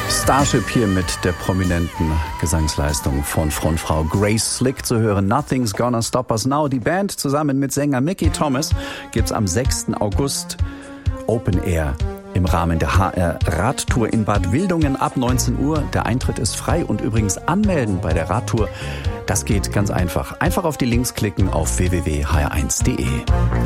Starship hier mit der prominenten Gesangsleistung von Frontfrau Grace Slick zu hören. Nothing's Gonna Stop Us Now. Die Band zusammen mit Sänger Mickey Thomas gibt's am 6. August Open Air im Rahmen der HR Radtour in Bad Wildungen ab 19 Uhr. Der Eintritt ist frei und übrigens anmelden bei der Radtour, das geht ganz einfach. Einfach auf die Links klicken auf www.hr1.de.